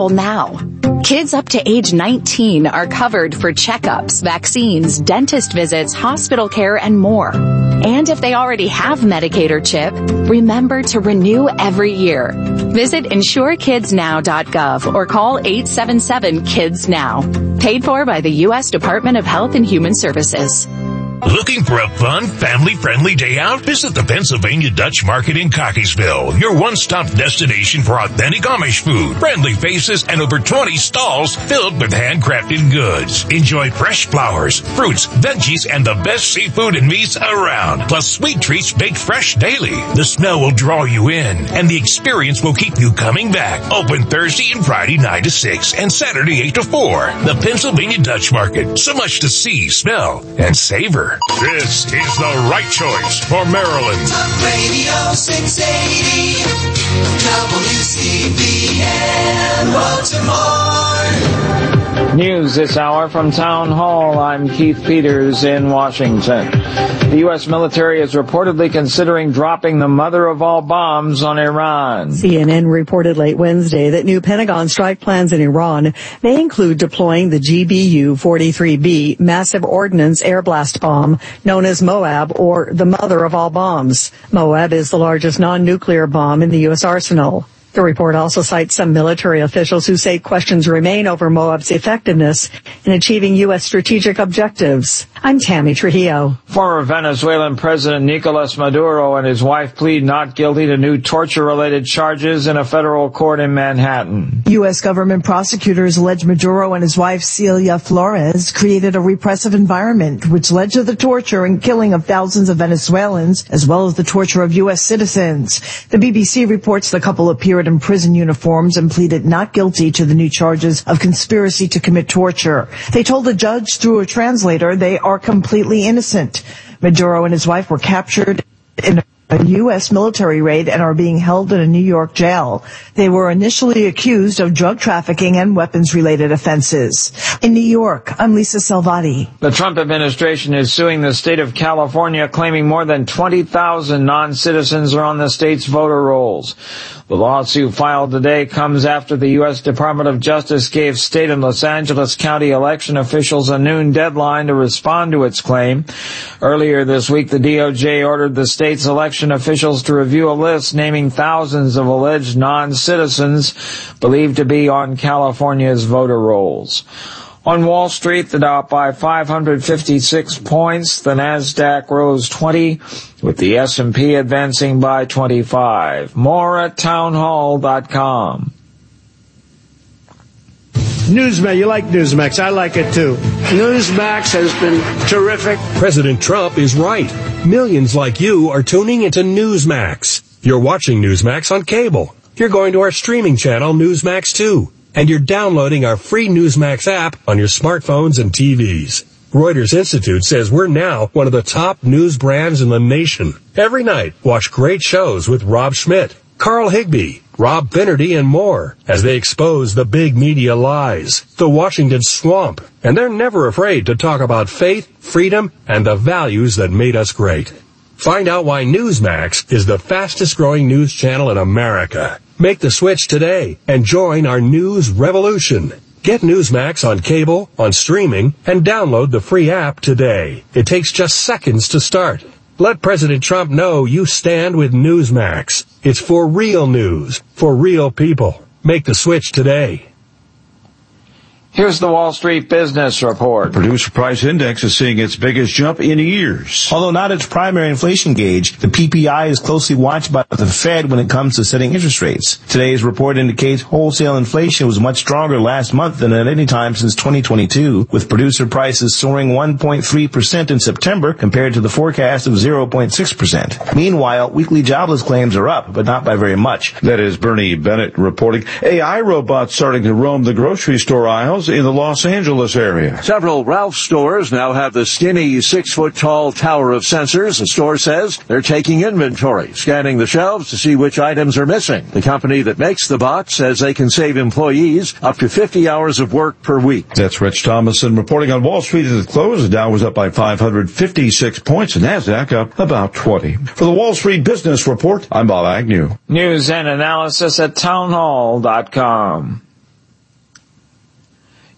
now. Kids up to age 19 are covered for checkups, vaccines, dentist visits, hospital care, and more. And if they already have Medicaid or CHIP, remember to renew every year. Visit insurekidsnow.gov or call 877-KIDS-NOW. Paid for by the U.S. Department of Health and Human Services. Looking for a fun, family-friendly day out? Visit the Pennsylvania Dutch Market in Cockeysville, your one-stop destination for authentic Amish food, friendly faces, and over 20 stalls filled with handcrafted goods. Enjoy fresh flowers, fruits, veggies, and the best seafood and meats around, plus sweet treats baked fresh daily. The smell will draw you in, and the experience will keep you coming back. Open Thursday and Friday 9 to 6 and Saturday 8 to 4. The Pennsylvania Dutch Market. So much to see, smell, and savor. This is the right choice for Maryland. Talk Radio 680, WCBN Baltimore. News this hour from Town Hall. I'm Keith Peters in Washington. The U.S. military is reportedly considering dropping the mother of all bombs on Iran. CNN reported late Wednesday that new Pentagon strike plans in Iran may include deploying the GBU-43B massive ordnance air blast bomb known as Moab, or the mother of all bombs. Moab is the largest non-nuclear bomb in the U.S. arsenal. The report also cites some military officials who say questions remain over Moab's effectiveness in achieving U.S. strategic objectives. I'm Tammy Trujillo. Former Venezuelan President Nicolas Maduro and his wife plead not guilty to new torture-related charges in a federal court in Manhattan. U.S. government prosecutors allege Maduro and his wife Celia Flores created a repressive environment which led to the torture and killing of thousands of Venezuelans, as well as the torture of U.S. citizens. The BBC reports the couple appeared in prison uniforms and pleaded not guilty to the new charges of conspiracy to commit torture. They told the judge through a translator they are completely innocent. Maduro and his wife were captured in a U.S. military raid and are being held in a New York jail. They were initially accused of drug trafficking and weapons-related offenses. In New York, I'm Lisa Salvati. The Trump administration is suing the state of California, claiming more than 20,000 non-citizens are on the state's voter rolls. The lawsuit filed today comes after the U.S. Department of Justice gave state and Los Angeles County election officials a noon deadline to respond to its claim. Earlier this week, the DOJ ordered the state's election officials to review a list naming thousands of alleged non-citizens believed to be on California's voter rolls. On Wall Street, the Dow up by 556 points. The Nasdaq rose 20, with the S&P advancing by 25. More at townhall.com. Newsmax, you like Newsmax. I like it too. Newsmax has been terrific. President Trump is right. Millions like you are tuning into Newsmax. You're watching Newsmax on cable. You're going to our streaming channel, Newsmax 2. And you're downloading our free Newsmax app on your smartphones and TVs. Reuters Institute says we're now one of the top news brands in the nation. Every night, watch great shows with Rob Schmidt, Carl Higbie, Rob Finnerty, and more as they expose the big media lies, the Washington swamp. And they're never afraid to talk about faith, freedom, and the values that made us great. Find out why Newsmax is the fastest growing news channel in America. Make the switch today and join our news revolution. Get Newsmax on cable, on streaming, and download the free app today. It takes just seconds to start. Let President Trump know you stand with Newsmax. It's for real news, for real people. Make the switch today. Here's the Wall Street Business Report. The Producer Price Index is seeing its biggest jump in years. Although not its primary inflation gauge, the PPI is closely watched by the Fed when it comes to setting interest rates. Today's report indicates wholesale inflation was much stronger last month than at any time since 2022, with producer prices soaring 1.3% in September compared to the forecast of 0.6%. Meanwhile, weekly jobless claims are up, but not by very much. That is Bernie Bennett reporting. AI robots starting to roam the grocery store aisles in the Los Angeles area. Several Ralph stores now have the skinny 6-foot-tall tower of sensors. The store says they're taking inventory, scanning the shelves to see which items are missing. The company that makes the bots says they can save employees up to 50 hours of work per week. That's Rich Thomason reporting on Wall Street at the close. The Dow was up by 556 points, and Nasdaq up about 20. For the Wall Street Business Report, I'm Bob Agnew. News and analysis at townhall.com.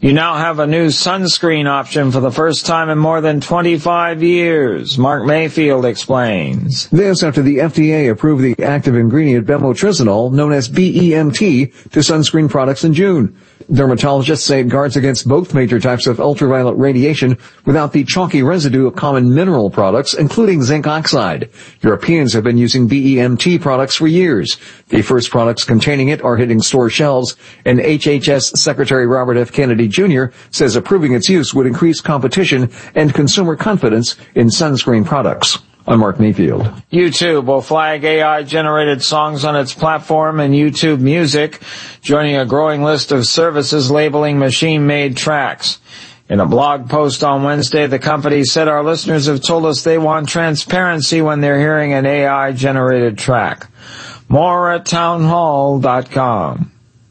You now have a new sunscreen option for the first time in more than 25 years. Mark Mayfield explains. This after the FDA approved the active ingredient bemotrizinol, known as BEMT, to sunscreen products in June. Dermatologists say it guards against both major types of ultraviolet radiation without the chalky residue of common mineral products, including zinc oxide. Europeans have been using BEMT products for years. The first products containing it are hitting store shelves, and HHS Secretary Robert F. Kennedy Jr. says approving its use would increase competition and consumer confidence in sunscreen products. I'm Mark Mayfield. YouTube will flag AI-generated songs on its platform and YouTube Music, joining a growing list of services labeling machine-made tracks. In a blog post on Wednesday, the company said our listeners have told us they want transparency when they're hearing an AI-generated track. More at townhall.com.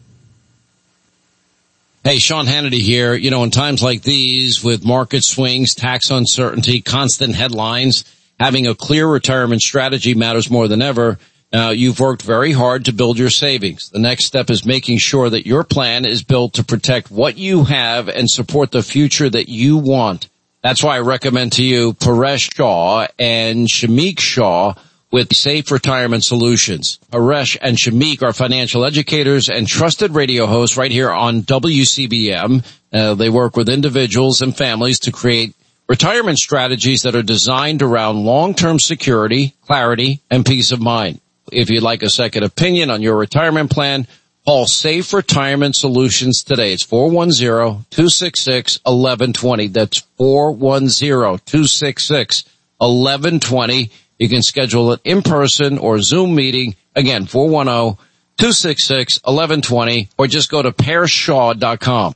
Hey, Sean Hannity here. You know, in times like these, with market swings, tax uncertainty, constant headlines, having a clear retirement strategy matters more than ever. Now, you've worked very hard to build your savings. The next step is making sure that your plan is built to protect what you have and support the future that you want. That's why I recommend to you Paresh Shah and Shamik Shah with Safe Retirement Solutions. Paresh and Shamik are financial educators and trusted radio hosts right here on WCBM. They work with individuals and families to create retirement strategies that are designed around long-term security, clarity, and peace of mind. If you'd like a second opinion on your retirement plan, call Safe Retirement Solutions today. It's 410-266-1120. That's 410-266-1120. You can schedule an in-person or Zoom meeting. Again, 410-266-1120, or just go to pareshshaw.com.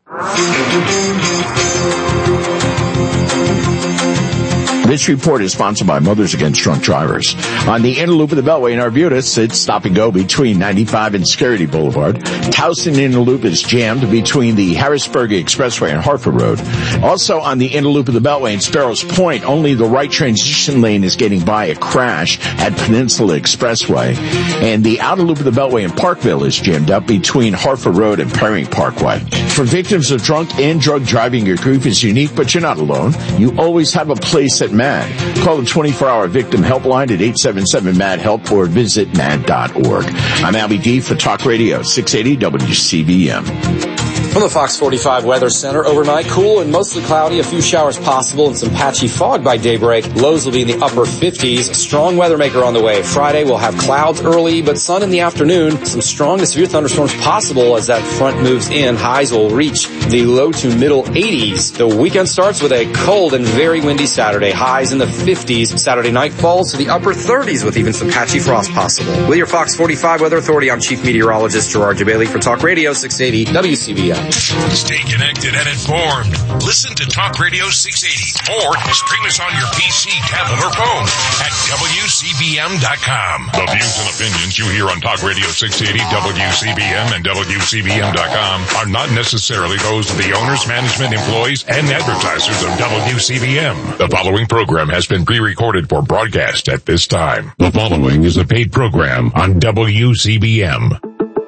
This report is sponsored by Mothers Against Drunk Drivers. On the inner loop of the Beltway in Arbutus, it's stop and go between 95 and Scarcity Boulevard. Towson inner loop is jammed between the Harrisburg Expressway and Hartford Road. Also on the inner loop of the Beltway in Sparrows Point, only the right transition lane is getting by a crash at Peninsula Expressway. And the outer loop of the Beltway in Parkville is jammed up between Hartford Road and Perry Parkway. For victims of drunk and drug driving, your grief is unique, but you're not alone. You always have a place at MAD. Call the 24-hour victim helpline at 877-MAD-HELP or visit mad.org. I'm Albie D for Talk Radio 680 WCBM. From the Fox 45 Weather Center, overnight cool and mostly cloudy, a few showers possible and some patchy fog by daybreak. Lows will be in the upper 50s. Strong weather maker on the way. Friday we'll have clouds early, but sun in the afternoon. Some strong to severe thunderstorms possible as that front moves in. Highs will reach the low to middle 80s. The weekend starts with a cold and very windy Saturday. Highs in the 50s. Saturday night falls to the upper 30s with even some patchy frost possible. With your Fox 45 Weather Authority, I'm Chief Meteorologist Gerard Jabali for Talk Radio 680 WCBM. Stay connected and informed. Listen to Talk Radio 680 or stream us on your PC, tablet, or phone at WCBM.com. The views and opinions you hear on Talk Radio 680, WCBM, and WCBM.com are not necessarily those of the owners, management, employees, and advertisers of WCBM. The following program has been pre-recorded for broadcast at this time. The following is a paid program on WCBM.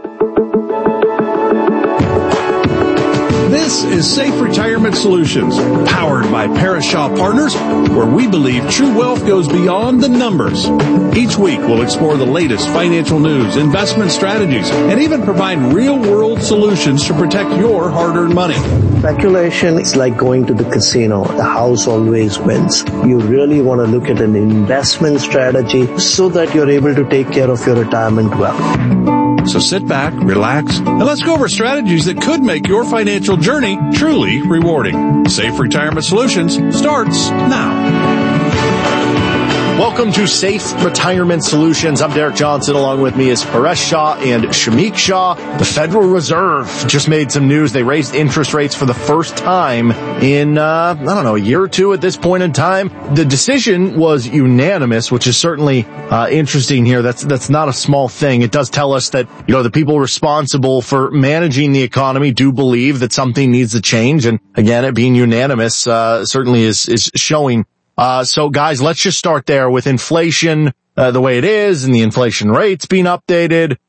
This is Safe Retirement Solutions, powered by Paresh Shah Partners, where we believe true wealth goes beyond the numbers. Each week, we'll explore the latest financial news, investment strategies, and even provide real-world solutions to protect your hard-earned money. Speculation is like going to the casino. The house always wins. You really want to look at an investment strategy so that you're able to take care of your retirement well. So sit back, relax, and let's go over strategies that could make your financial journey truly rewarding. Safe Retirement Solutions starts now. Welcome to Safe Retirement Solutions. I'm Derek Johnson. Along with me is Paresh Shah and Shamik Shah. The Federal Reserve just made some news. They raised interest rates for the first time in, a year or two at this point in time. The decision was unanimous, which is certainly interesting here. That's not a small thing. It does tell us that, the people responsible for managing the economy do believe that something needs to change. And again, it being unanimous certainly is showing. So guys, let's just start there with inflation, the way it is and the inflation rates being updated.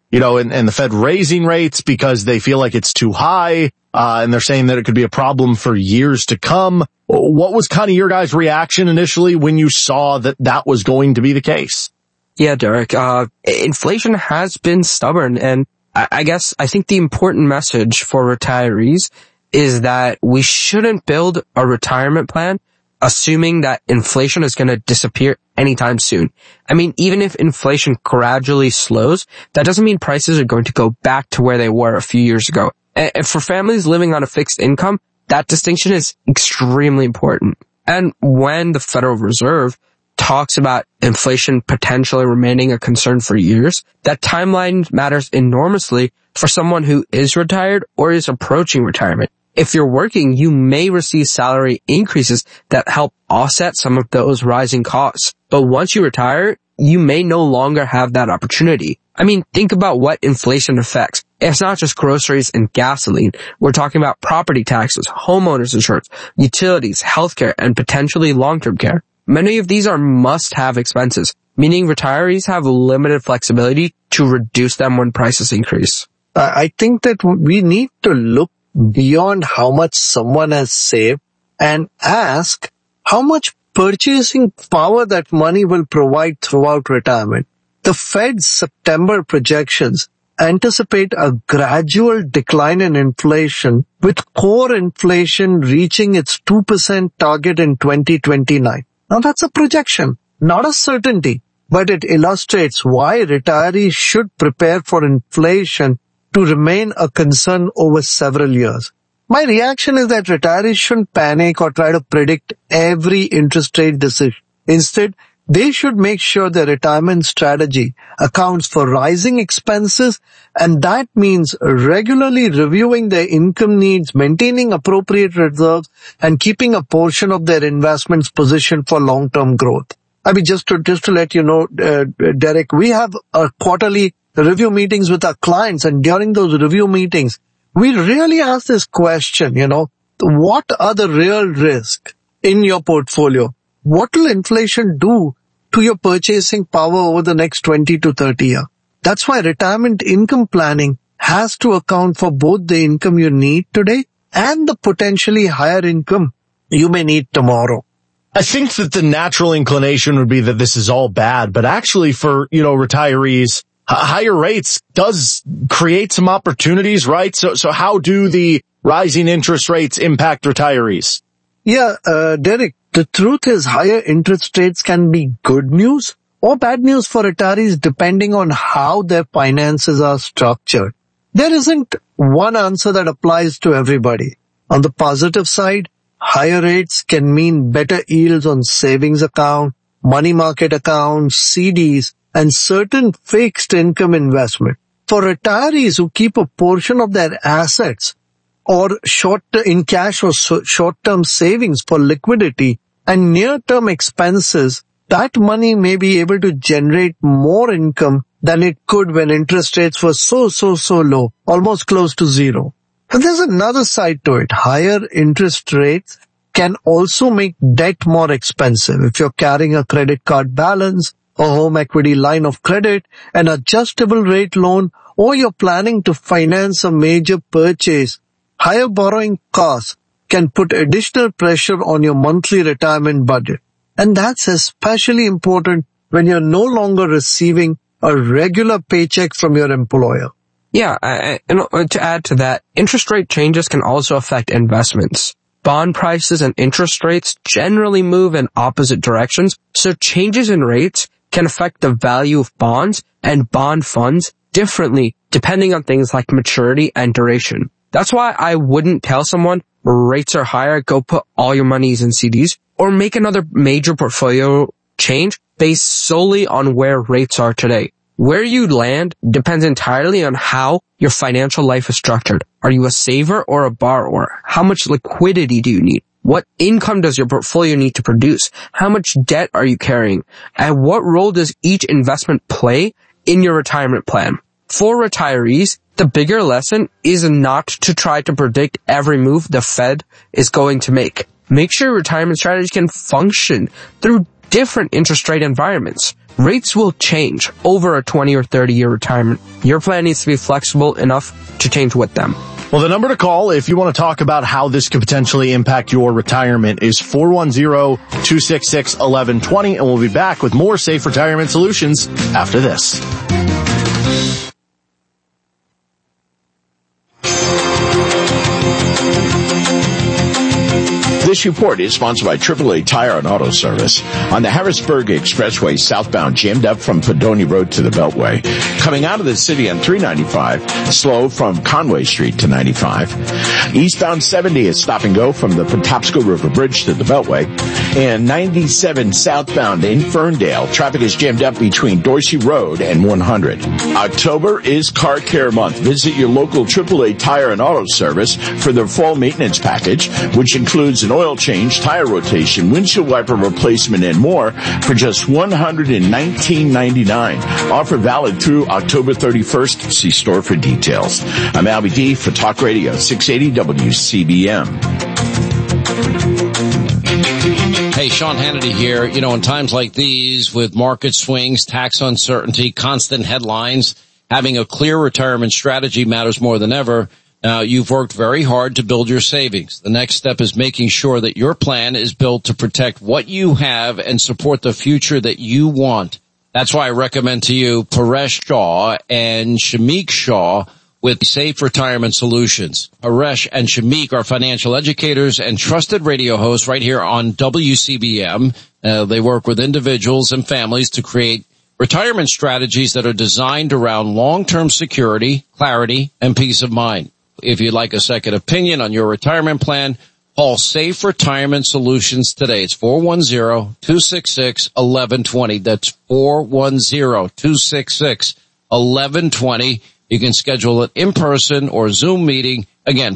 and the Fed raising rates because they feel like it's too high, and they're saying that it could be a problem for years to come. What was kind of your guys' reaction initially when you saw that was going to be the case? Yeah, Derek, inflation has been stubborn, and I think the important message for retirees is that we shouldn't build a retirement plan assuming that inflation is going to disappear anytime soon. I mean, even if inflation gradually slows, that doesn't mean prices are going to go back to where they were a few years ago. And for families living on a fixed income, that distinction is extremely important. And when the Federal Reserve talks about inflation potentially remaining a concern for years, that timeline matters enormously for someone who is retired or is approaching retirement. If you're working, you may receive salary increases that help offset some of those rising costs. But once you retire, you may no longer have that opportunity. I mean, think about what inflation affects. It's not just groceries and gasoline. We're talking about property taxes, homeowners insurance, utilities, healthcare, and potentially long-term care. Many of these are must-have expenses, meaning retirees have limited flexibility to reduce them when prices increase. I think that we need to look beyond how much someone has saved and ask how much purchasing power that money will provide throughout retirement. The Fed's September projections anticipate a gradual decline in inflation, with core inflation reaching its 2% target in 2029. Now that's a projection, not a certainty, but it illustrates why retirees should prepare for inflation to remain a concern over several years. My reaction is that retirees shouldn't panic or try to predict every interest rate decision. Instead, they should make sure their retirement strategy accounts for rising expenses, and that means regularly reviewing their income needs, maintaining appropriate reserves, and keeping a portion of their investments positioned for long-term growth. I mean, just to let you know, Derek, we have a quarterly review meetings with our clients, and during those review meetings, we really ask this question, what are the real risks in your portfolio? What will inflation do to your purchasing power over the next 20 to 30 years? That's why retirement income planning has to account for both the income you need today and the potentially higher income you may need tomorrow. I think that the natural inclination would be that this is all bad, but actually for, retirees, higher rates does create some opportunities, right? So how do the rising interest rates impact retirees? Yeah, Derek, the truth is higher interest rates can be good news or bad news for retirees depending on how their finances are structured. There isn't one answer that applies to everybody. On the positive side, higher rates can mean better yields on savings account, money market accounts, CDs, and certain fixed income investment. For retirees who keep a portion of their assets or in cash or short-term savings for liquidity and near-term expenses, that money may be able to generate more income than it could when interest rates were so low, almost close to zero. But there's another side to it. Higher interest rates can also make debt more expensive. If you're carrying a credit card balance, a home equity line of credit, an adjustable rate loan, or you're planning to finance a major purchase, higher borrowing costs can put additional pressure on your monthly retirement budget. And that's especially important when you're no longer receiving a regular paycheck from your employer. Yeah, and to add to that, interest rate changes can also affect investments. Bond prices and interest rates generally move in opposite directions, so changes in rates can affect the value of bonds and bond funds differently depending on things like maturity and duration. That's why I wouldn't tell someone rates are higher, go put all your monies in CDs, or make another major portfolio change based solely on where rates are today. Where you land depends entirely on how your financial life is structured. Are you a saver or a borrower? How much liquidity do you need? What income does your portfolio need to produce? How much debt are you carrying? And what role does each investment play in your retirement plan? For retirees, the bigger lesson is not to try to predict every move the Fed is going to make. Make sure your retirement strategy can function through different interest rate environments. Rates will change over a 20 or 30-year retirement. Your plan needs to be flexible enough to change with them. Well, the number to call if you want to talk about how this could potentially impact your retirement is 410-266-1120, and we'll be back with more Safe Retirement Solutions after this. This report is sponsored by AAA Tire and Auto Service. On the Harrisburg Expressway southbound, jammed up from Padoni Road to the Beltway. Coming out of the city on 395, slow from Conway Street to 95. Eastbound 70 is stop and go from the Patapsco River Bridge to the Beltway. And 97 southbound in Ferndale, traffic is jammed up between Dorsey Road and 100. October is Car Care Month. Visit your local AAA Tire and Auto Service for their fall maintenance package, which includes an oil change, tire rotation, windshield wiper replacement, and more for just $119.99. Offer valid through October 31st. See store for details. I'm Albie D for Talk Radio 680 WCBM. Hey, Sean Hannity here. You know, in times like these, with market swings, tax uncertainty, constant headlines, having a clear retirement strategy matters more than ever. Now, you've worked very hard to build your savings. The next step is making sure that your plan is built to protect what you have and support the future that you want. That's why I recommend to you Paresh Shah and Shamik Shah with Safe Retirement Solutions. Paresh and Shamik are financial educators and trusted radio hosts right here on WCBM. They work with individuals and families to create retirement strategies that are designed around long-term security, clarity, and peace of mind. If you'd like a second opinion on your retirement plan, call Safe Retirement Solutions today. It's 410-266-1120. That's 410-266-1120. You can schedule an in-person or Zoom meeting. Again,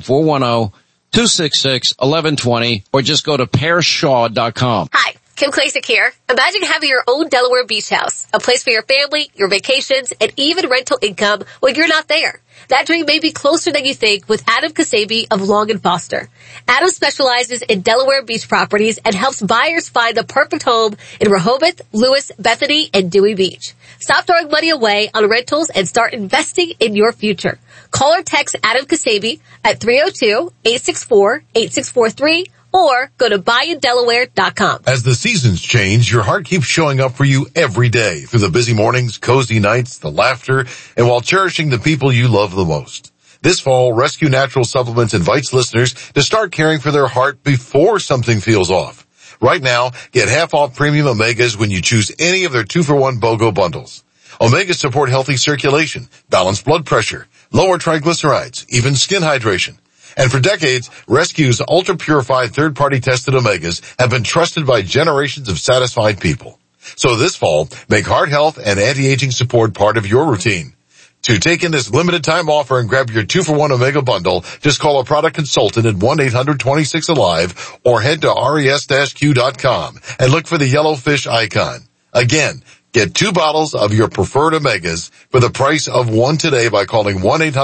410-266-1120, or just go to pareshshaw.com. Hi, Kim Klasick here. Imagine having your own Delaware beach house, a place for your family, your vacations, and even rental income when you're not there. That dream may be closer than you think with Adam Kasabi of Long and Foster. Adam specializes in Delaware beach properties and helps buyers find the perfect home in Rehoboth, Lewis, Bethany, and Dewey Beach. Stop throwing money away on rentals and start investing in your future. Call or text Adam Kasabi at 302-864-8643 or go to buyindelaware.com. As the seasons change, your heart keeps showing up for you every day through the busy mornings, cozy nights, the laughter, and while cherishing the people you love the most. This fall, Rescue Natural Supplements invites listeners to start caring for their heart before something feels off. Right now, get half off premium omegas when you choose any of their 2-for-1 BOGO bundles. Omegas support healthy circulation, balance blood pressure, lower triglycerides, even skin hydration. And for decades, Rescue's ultra-purified third-party tested omegas have been trusted by generations of satisfied people. So this fall, make heart health and anti-aging support part of your routine. To take in this limited time offer and grab your 2-for-1 Omega bundle, just call a product consultant at 1-800-26-ALIVE or head to res-q.com and look for the yellow fish icon. Again, get 2 bottles of your preferred Omegas for the price of one today by calling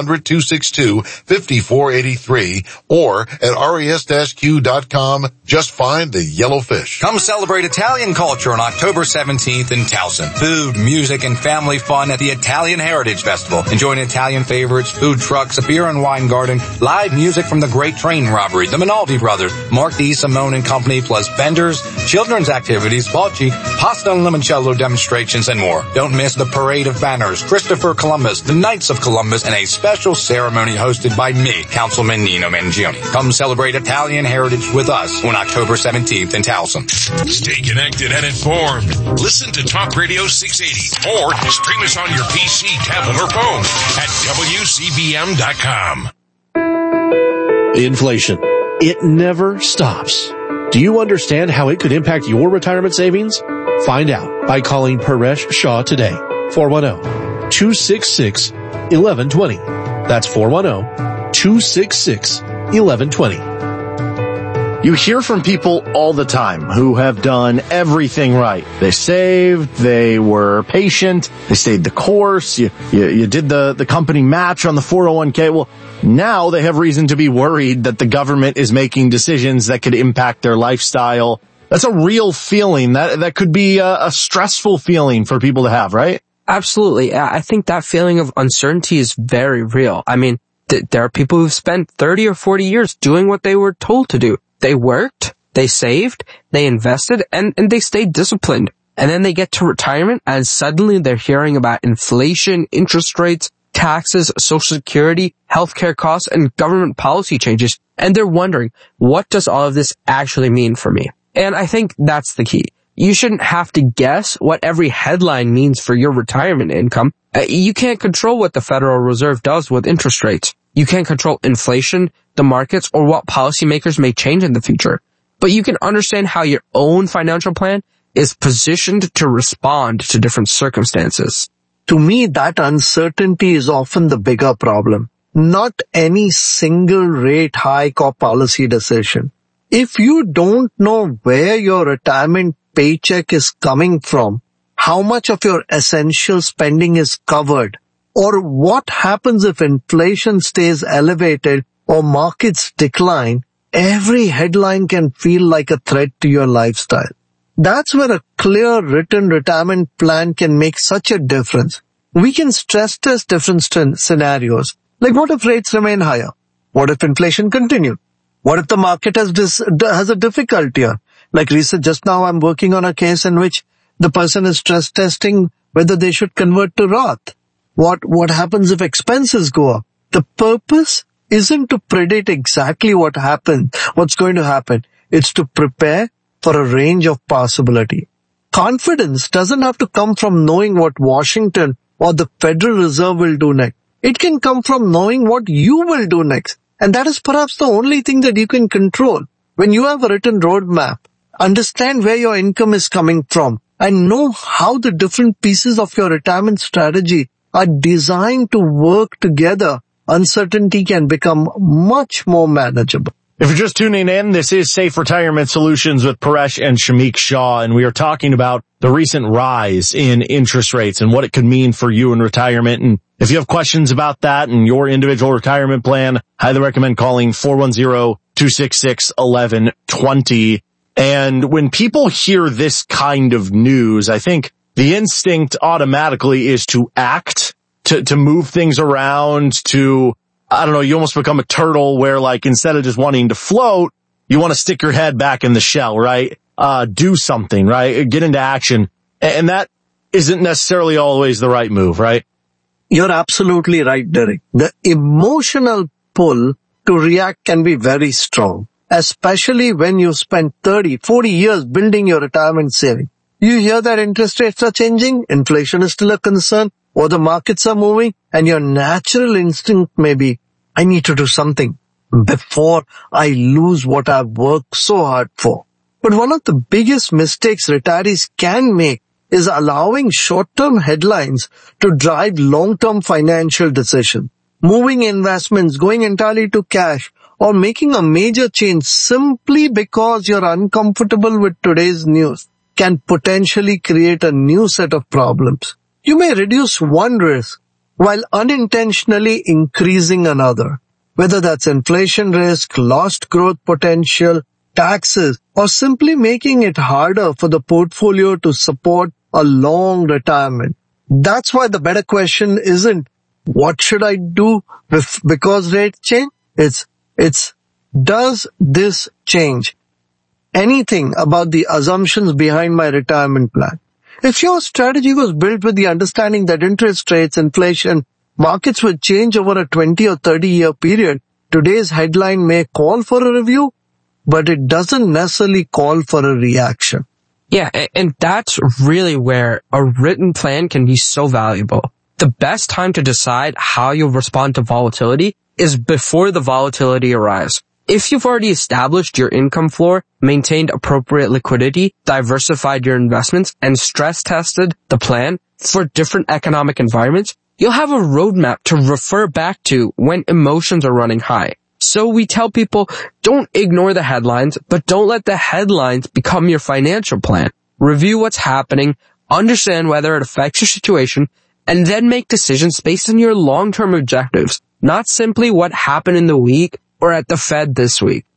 1-800-262-5483 or at res-q.com. Just find the yellow fish. Come celebrate Italian culture on October 17th in Towson. Food, music, and family fun at the Italian Heritage Festival. Enjoying Italian favorites, food trucks, a beer and wine garden, live music from the Great Train Robbery, the Minaldi Brothers, Mark D. Simone and Company, plus vendors, children's activities, bocce, pasta and limoncello demonstrations, and more. Don't miss the Parade of Banners, Christopher Columbus, the Knights of Columbus, and a special ceremony hosted by me, Councilman Nino Mangione. Come celebrate Italian heritage with us on October 17th in Towson. Stay connected and informed. Listen to Talk Radio 680 or stream us on your PC, tablet, or phone at WCBM.com. Inflation. It never stops. Do you understand how it could impact your retirement savings? Find out by calling Paresh Shah today. 410-266-1120. That's 410-266-1120. You hear from people all the time who have done everything right. They saved, they were patient, they stayed the course, you did the company match on the 401k. Well, now they have reason to be worried that the government is making decisions that could impact their lifestyle That's a real feeling. That could be a stressful feeling for people to have, right? Absolutely. I think that feeling of uncertainty is very real. I mean, there are people who've spent 30 or 40 years doing what they were told to do. They worked, they saved, they invested, and they stayed disciplined. And then they get to retirement and suddenly they're hearing about inflation, interest rates, taxes, social security, healthcare costs, and government policy changes. And they're wondering, what does all of this actually mean for me? And I think that's the key. You shouldn't have to guess what every headline means for your retirement income. You can't control what the Federal Reserve does with interest rates. You can't control inflation, the markets, or what policymakers may change in the future. But you can understand how your own financial plan is positioned to respond to different circumstances. To me, that uncertainty is often the bigger problem, not any single rate hike or policy decision. If you don't know where your retirement paycheck is coming from, how much of your essential spending is covered, or what happens if inflation stays elevated or markets decline, every headline can feel like a threat to your lifestyle. That's where a clear written retirement plan can make such a difference. We can stress test different scenarios. Like, what if rates remain higher? What if inflation continues? What if the market has a difficult year? Like research, just now I'm working on a case in which the person is stress testing whether they should convert to Roth. What happens if expenses go up? The purpose isn't to predict exactly what's going to happen. It's to prepare for a range of possibility. Confidence doesn't have to come from knowing what Washington or the Federal Reserve will do next. It can come from knowing what you will do next. And that is perhaps the only thing that you can control. When you have a written roadmap, understand where your income is coming from and know how the different pieces of your retirement strategy are designed to work together, uncertainty can become much more manageable. If you're just tuning in, this is Safe Retirement Solutions with Paresh and Shamik Shah, and we are talking about the recent rise in interest rates and what it could mean for you in retirement. And if you have questions about that and your individual retirement plan, highly recommend calling 410-266-1120. And when people hear this kind of news, I think the instinct automatically is to act, to move things around, to, I don't know, you almost become a turtle where, like, instead of just wanting to float, you want to stick your head back in the shell, right? Do something, right? Get into action. And that isn't necessarily always the right move, right? You're absolutely right, Derek. The emotional pull to react can be very strong, especially when you spend 30, 40 years building your retirement saving. You hear that interest rates are changing, inflation is still a concern, or the markets are moving, and your natural instinct may be, I need to do something before I lose what I've worked so hard for. But one of the biggest mistakes retirees can make is allowing short-term headlines to drive long-term financial decisions. Moving investments, going entirely to cash, or making a major change simply because you're uncomfortable with today's news can potentially create a new set of problems. You may reduce one risk while unintentionally increasing another, whether that's inflation risk, lost growth potential, taxes, or simply making it harder for the portfolio to support a long retirement. That's why the better question isn't, what should I do because rates change? It's, does this change anything about the assumptions behind my retirement plan? If your strategy was built with the understanding that interest rates, inflation, markets will change over a 20 or 30-year period, today's headline may call for a review, but it doesn't necessarily call for a reaction. Yeah, and that's really where a written plan can be so valuable. The best time to decide how you'll respond to volatility is before the volatility arrives. If you've already established your income floor, maintained appropriate liquidity, diversified your investments, and stress tested the plan for different economic environments, you'll have a roadmap to refer back to when emotions are running high. So we tell people, don't ignore the headlines, but don't let the headlines become your financial plan. Review what's happening, understand whether it affects your situation, and then make decisions based on your long-term objectives, not simply what happened in the week or at the Fed this week.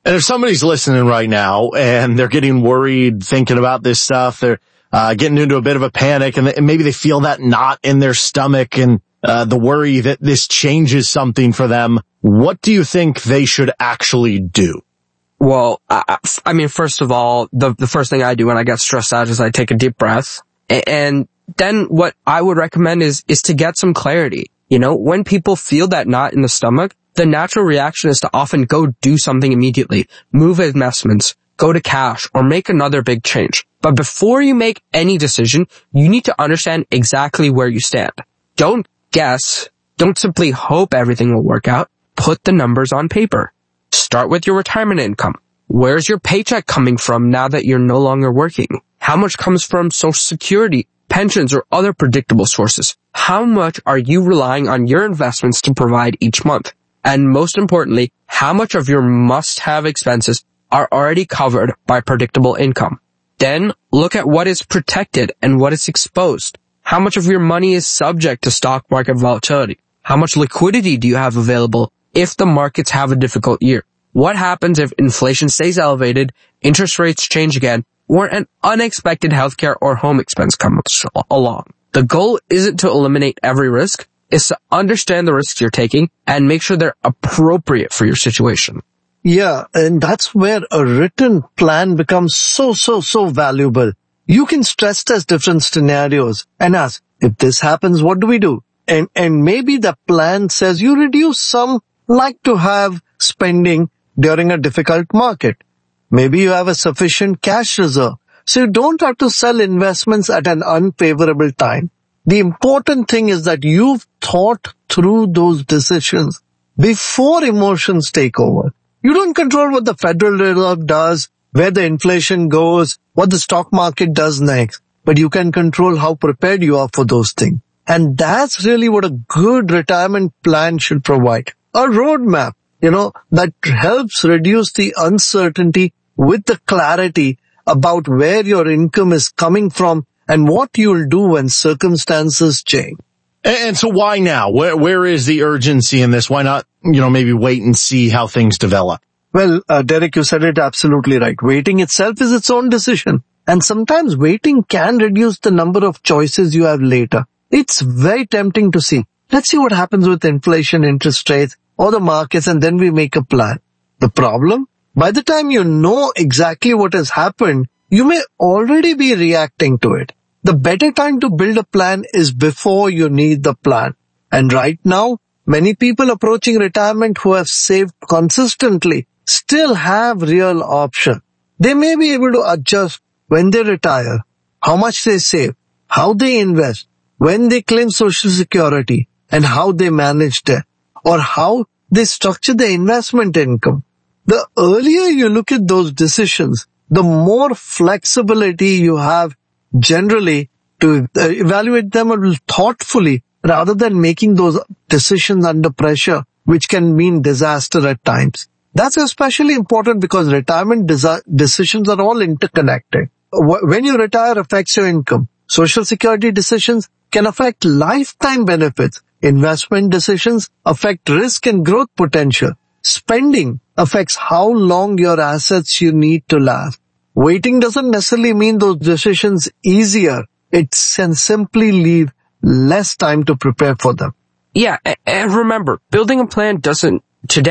And if somebody's listening right now and they're getting worried, thinking about this stuff, they're getting into a bit of a panic, and maybe they feel that knot in their stomach and the worry that this changes something for them, what do you think they should actually do? Well, I mean, first of all, the first thing I do when I get stressed out is I take a deep breath. And then what I would recommend is to get some clarity. You know, when people feel that knot in the stomach, the natural reaction is to often go do something immediately, move investments, go to cash, or make another big change. But before you make any decision, you need to understand exactly where you stand. Don't guess. Don't simply hope everything will work out. Put the numbers on paper. Start with your retirement income. Where's your paycheck coming from now that you're no longer working? How much comes from Social Security, pensions, or other predictable sources? How much are you relying on your investments to provide each month? And most importantly, how much of your must-have expenses are already covered by predictable income? Then look at what is protected and what is exposed. How much of your money is subject to stock market volatility? How much liquidity do you have available if the markets have a difficult year? What happens if inflation stays elevated, interest rates change again, or an unexpected healthcare or home expense comes along? The goal isn't to eliminate every risk. It's to understand the risks you're taking and make sure they're appropriate for your situation. Yeah, and that's where a written plan becomes so valuable. You can stress test different scenarios and ask, if this happens, what do we do? And maybe the plan says you reduce some like to have spending during a difficult market. Maybe you have a sufficient cash reserve, so you don't have to sell investments at an unfavorable time. The important thing is that you've thought through those decisions before emotions take over. You don't control what the Federal Reserve does, where the inflation goes, what the stock market does next, but you can control how prepared you are for those things. And that's really what a good retirement plan should provide. A roadmap, that helps reduce the uncertainty with the clarity about where your income is coming from and what you'll do when circumstances change. And so why now? Where is the urgency in this? Why not, maybe wait and see how things develop? Well, Derek, you said it absolutely right. Waiting itself is its own decision. And sometimes waiting can reduce the number of choices you have later. It's very tempting to see, let's see what happens with inflation, interest rates, or the markets, and then we make a plan. The problem? By the time you know exactly what has happened, you may already be reacting to it. The better time to build a plan is before you need the plan. And right now, many people approaching retirement who have saved consistently still have real options. They may be able to adjust when they retire, how much they save, how they invest, when they claim Social Security, and how they manage debt, or how they structure their investment income. The earlier you look at those decisions, the more flexibility you have generally to evaluate them thoughtfully rather than making those decisions under pressure, which can mean disaster at times. That's especially important because retirement decisions are all interconnected. When you retire affects your income. Social Security decisions can affect lifetime benefits. Investment decisions affect risk and growth potential. Spending affects how long your assets you need to last. Waiting doesn't necessarily mean those decisions easier. It can simply leave less time to prepare for them. Yeah, and remember, building a plan doesn't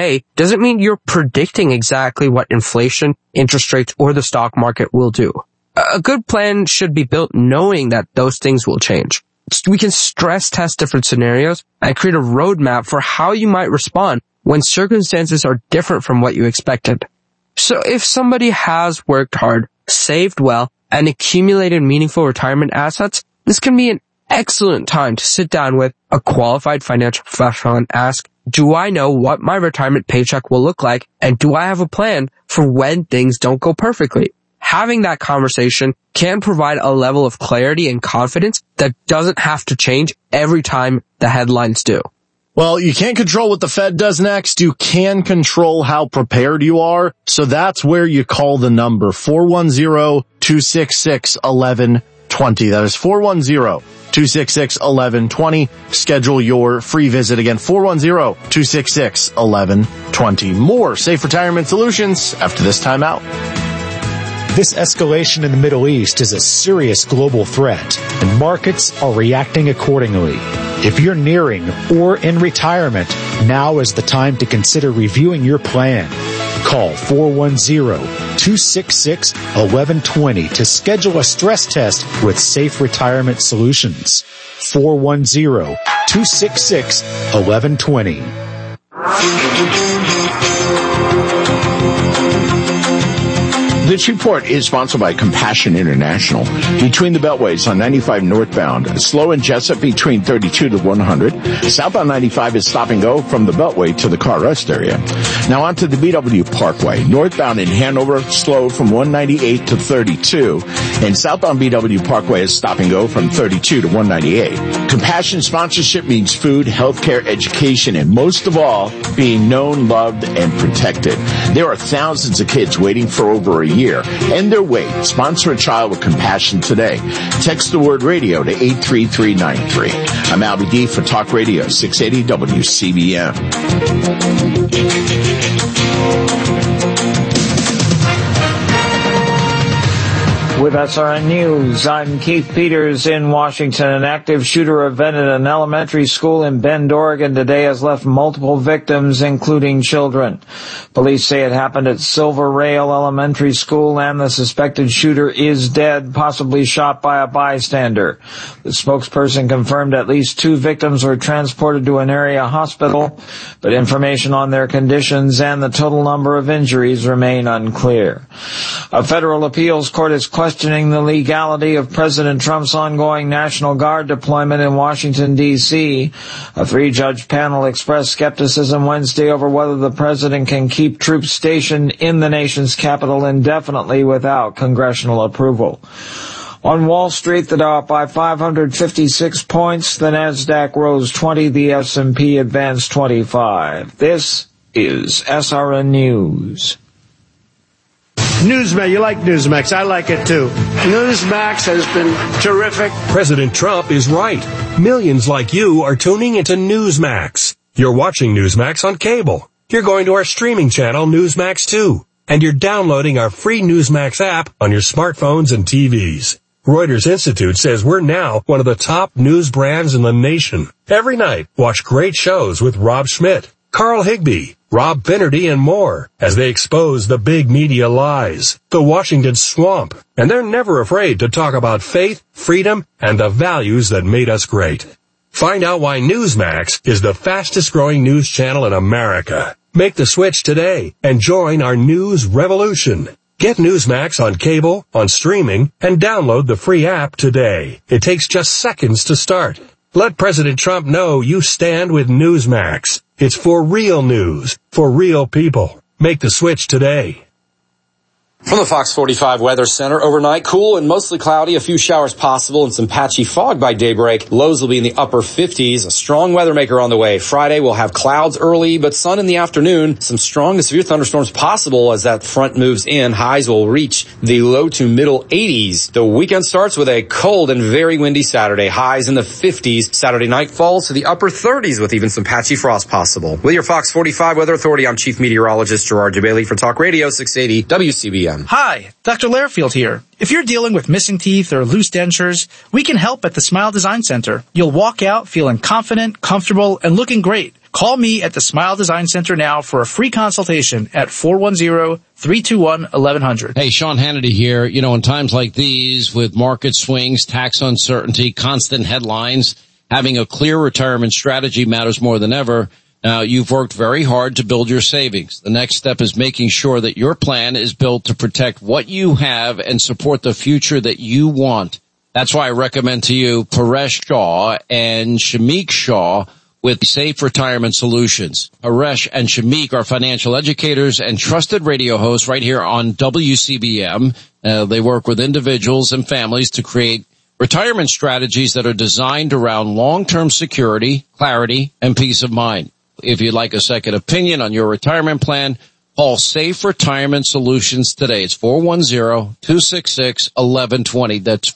mean you're predicting exactly what inflation, interest rates, or the stock market will do. A good plan should be built knowing that those things will change. We can stress test different scenarios and create a roadmap for how you might respond when circumstances are different from what you expected. So if somebody has worked hard, saved well, and accumulated meaningful retirement assets, this can be an excellent time to sit down with a qualified financial professional and ask, do I know what my retirement paycheck will look like, and do I have a plan for when things don't go perfectly? Having that conversation can provide a level of clarity and confidence that doesn't have to change every time the headlines do. Well, you can't control what the Fed does next. You can control how prepared you are. So that's where you call the number 410-266-1120. That is 410-266-1120. Schedule your free visit again, 410-266-1120. More Safe Retirement Solutions after this time out. This escalation in the Middle East is a serious global threat, and markets are reacting accordingly. If you're nearing or in retirement, now is the time to consider reviewing your plan. Call 410-266-1120 to schedule a stress test with Safe Retirement Solutions. 410-266-1120. This report is sponsored by Compassion International. Between the Beltways on 95 northbound, slow in Jessup between 32 to 100. Southbound 95 is stop and go from the Beltway to the car rest area. Now on to the BW Parkway. Northbound in Hanover, slow from 198 to 32. And southbound BW Parkway is stop and go from 32 to 198. Compassion sponsorship means food, healthcare, education, and most of all, being known, loved, and protected. There are thousands of kids waiting for over a year. End their wait. Sponsor a child with Compassion today. Text the word radio to 83393. I'm Albie D for Talk Radio 680 WCBM. With SRN News, I'm Keith Peters in Washington. An active shooter event at an elementary school in Bend, Oregon today has left multiple victims, including children. Police say it happened at Silver Rail Elementary School and the suspected shooter is dead, possibly shot by a bystander. The spokesperson confirmed at least 2 victims were transported to an area hospital, but information on their conditions and the total number of injuries remain unclear. A federal appeals court is questioning the legality of President Trump's ongoing National Guard deployment in Washington, D.C. A 3-judge panel expressed skepticism Wednesday over whether the president can keep troops stationed in the nation's capital indefinitely without congressional approval. On Wall Street, the Dow up by 556 points, the Nasdaq rose 20, the S&P advanced 25. This is SRN News. Newsmax, you like Newsmax. I like it too. Newsmax has been terrific. President Trump is right. Millions like you are tuning into Newsmax. You're watching Newsmax on cable. You're going to our streaming channel, Newsmax 2. And you're downloading our free Newsmax app on your smartphones and TVs. Reuters Institute says we're now one of the top news brands in the nation. Every night, watch great shows with Rob Schmidt, Carl Higbee, Rob Finnerty, and more as they expose the big media lies, the Washington swamp, and they're never afraid to talk about faith, freedom, and the values that made us great. Find out why Newsmax is the fastest growing news channel in America. Make the switch today and join our news revolution. Get Newsmax on cable, on streaming, and download the free app today. It takes just seconds to start. Let President Trump know you stand with Newsmax. It's for real news, for real people. Make the switch today. From the Fox 45 Weather Center, overnight, cool and mostly cloudy, a few showers possible and some patchy fog by daybreak. Lows will be in the upper 50s. A strong weather maker on the way. Friday we'll have clouds early, but sun in the afternoon. Some strong to severe thunderstorms possible as that front moves in. Highs will reach the low to middle 80s. The weekend starts with a cold and very windy Saturday. Highs in the 50s. Saturday night falls to the upper 30s with even some patchy frost possible. With your Fox 45 Weather Authority, I'm Chief Meteorologist Gerard Jabali for Talk Radio 680 WCBM. Hi, Dr. Lairfield here. If you're dealing with missing teeth or loose dentures, we can help at the Smile Design Center. You'll walk out feeling confident, comfortable, and looking great. Call me at the Smile Design Center now for a free consultation at 410-321-1100. Hey, Sean Hannity here. You know, in times like these, with market swings, tax uncertainty, constant headlines, having a clear retirement strategy matters more than ever. Now, you've worked very hard to build your savings. The next step is making sure that your plan is built to protect what you have and support the future that you want. That's why I recommend to you Paresh Shah and Shamik Shah with Safe Retirement Solutions. Paresh and Shamik are financial educators and trusted radio hosts right here on WCBM. They work with individuals and families to create retirement strategies that are designed around long-term security, clarity, and peace of mind. If you'd like a second opinion on your retirement plan, Call Safe Retirement Solutions today. It's 410-266-1120. That's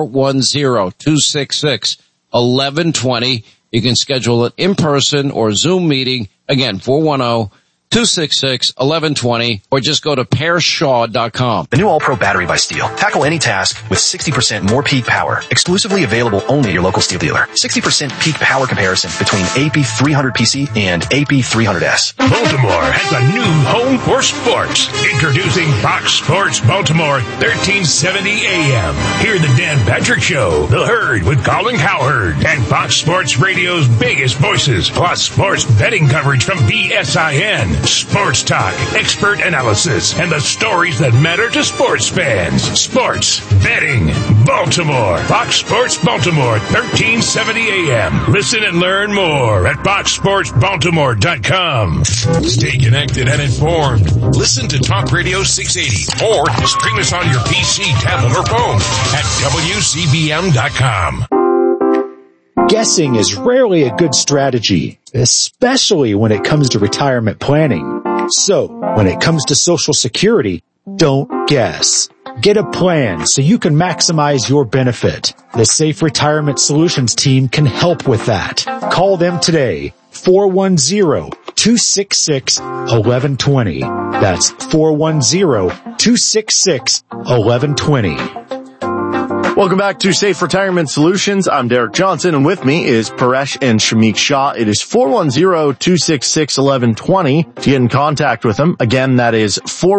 410-266-1120. You can schedule it in person or Zoom meeting. Again, 410-266-1120, or just go to PearShaw.com. The new All-Pro battery by Steel. Tackle any task with 60% more peak power. Exclusively available only at your local Steel dealer. 60% peak power comparison between AP300PC and AP300S. Baltimore has a new home for sports. Introducing Fox Sports Baltimore, 1370 AM. Hear the Dan Patrick Show, The Herd with Colin Cowherd, and Fox Sports Radio's biggest voices, plus sports betting coverage from BSIN. Sports talk, expert analysis, and the stories that matter to sports fans. Sports betting Baltimore. Fox Sports Baltimore, 1370 AM. Listen and learn more at foxsportsbaltimore.com. Stay connected and informed. Listen to Talk Radio 680 or stream us on your PC, tablet, or phone at WCBM.com. Guessing is rarely a good strategy, especially when it comes to retirement planning. So, when it comes to Social Security, don't guess. Get a plan so you can maximize your benefit. The Safe Retirement Solutions team can help with that. Call them today, 410-266-1120. That's 410-266-1120. Welcome back to Safe Retirement Solutions. I'm Derek Johnson, and with me is Paresh and Shamik Shah. It is 410-266-1120 to get in contact with them. Again, that is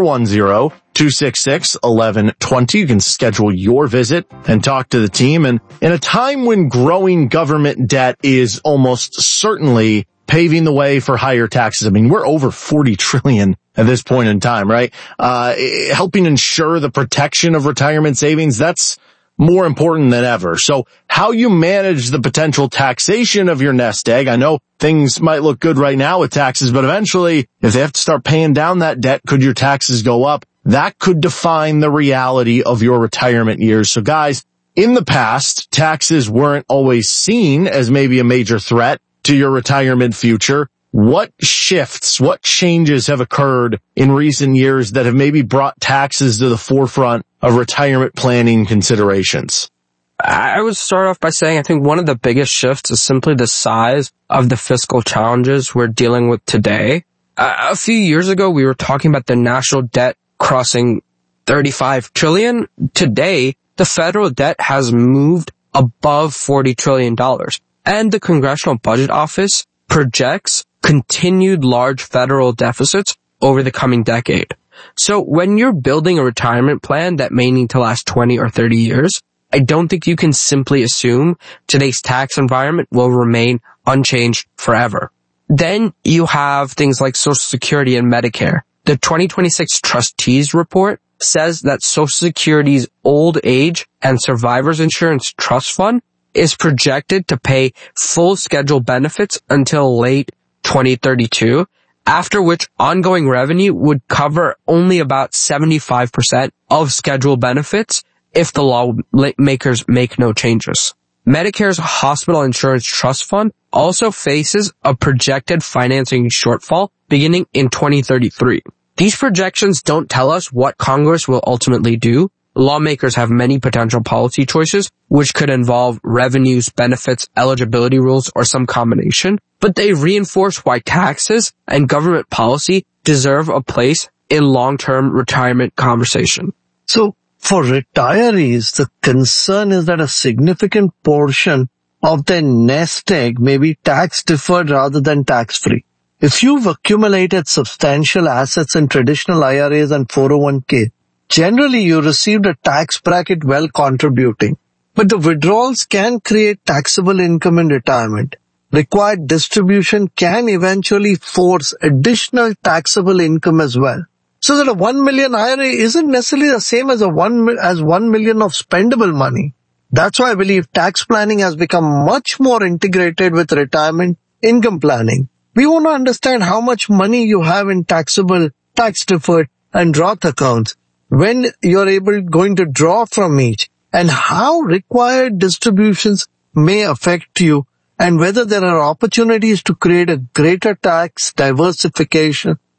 410-266-1120. You can schedule your visit and talk to the team. And in a time when growing government debt is almost certainly paving the way for higher taxes, I mean, we're over 40 trillion at this point in time, right? Helping ensure the protection of retirement savings, that's more important than ever. So how you manage the potential taxation of your nest egg. I know things might look good right now with taxes, but eventually if they have to start paying down that debt, could your taxes go up? That could define the reality of your retirement years. So guys, in the past, taxes weren't always seen as maybe a major threat to your retirement future. What shifts, what changes have occurred in recent years that have maybe brought taxes to the forefront of retirement planning considerations? I would start off by saying I think one of the biggest shifts is simply the size of the fiscal challenges we're dealing with today. A few years ago, we were talking about the national debt crossing 35 trillion. Today, the federal debt has moved above $40 trillion. And the Congressional Budget Office projects continued large federal deficits over the coming decade. So when you're building a retirement plan that may need to last 20 or 30 years, I don't think you can simply assume today's tax environment will remain unchanged forever. Then you have things like Social Security and Medicare. The 2026 Trustees Report says that Social Security's Old Age and Survivors Insurance Trust Fund is projected to pay full schedule benefits until late 2032, after which ongoing revenue would cover only about 75% of scheduled benefits if the lawmakers make no changes. Medicare's Hospital Insurance Trust Fund also faces a projected financing shortfall beginning in 2033. These projections don't tell us what Congress will ultimately do. Lawmakers have many potential policy choices, which could involve revenues, benefits, eligibility rules, or some combination, but they reinforce why taxes and government policy deserve a place in long-term retirement conversation. So, for retirees, the concern is that a significant portion of their nest egg may be tax-deferred rather than tax-free. If you've accumulated substantial assets in traditional IRAs and 401k, generally you received a tax bracket while contributing. But the withdrawals can create taxable income in retirement. Required distribution can eventually force additional taxable income as well. So that a 1 million IRA isn't necessarily the same as 1 million of spendable money. That's why I believe tax planning has become much more integrated with retirement income planning. We want to understand how much money you have in taxable, tax-deferred, and Roth accounts, when you're going to draw from each, and how required distributions may affect you, and whether there are opportunities to create a greater tax diversification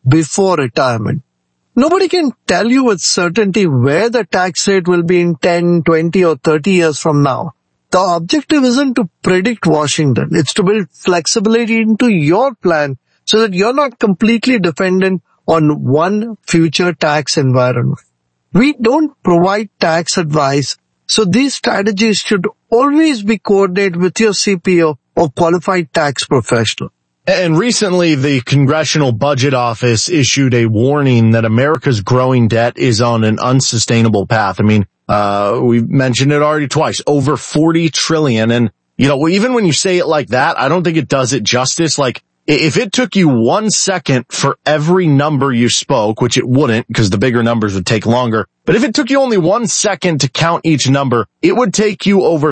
before retirement. Nobody can tell you with certainty where the tax rate will be in 10, 20 or 30 years from now. The objective isn't to predict Washington. It's to build flexibility into your plan so that you're not completely dependent on one future tax environment. We don't provide tax advice, so these strategies should always be coordinated with your CPO or qualified tax professional. And recently, the Congressional Budget Office issued a warning that America's growing debt is on an unsustainable path. I mean, we've mentioned it already twice, over 40 trillion. And, even when you say it like that, I don't think it does it justice. Like, if it took you 1 second for every number you spoke, which it wouldn't because the bigger numbers would take longer, but if it took you only 1 second to count each number, it would take you over